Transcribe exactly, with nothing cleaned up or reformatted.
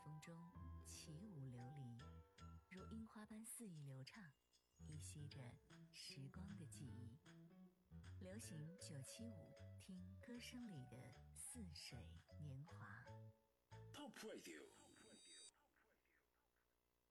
风中起舞流离，如樱花般肆意流畅，依稀着时光的记忆。流行九七五，听歌声里的似水年华。 Top Radio